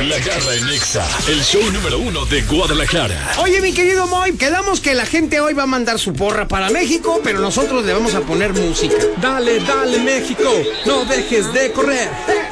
La Garra en Nexa, el show número 1 de Guadalajara. Oye, mi querido Moy, quedamos que la gente hoy va a mandar su porra para México, pero nosotros le vamos a poner música. Dale, dale, México, no dejes de correr.